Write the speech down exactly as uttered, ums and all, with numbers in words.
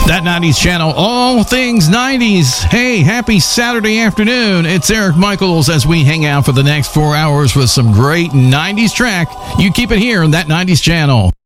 That nineties channel, all things nineties. Hey, happy Saturday afternoon. It's Eric Michaels as we hang out for the next four hours with some great nineties track. You keep it here on That nineties channel.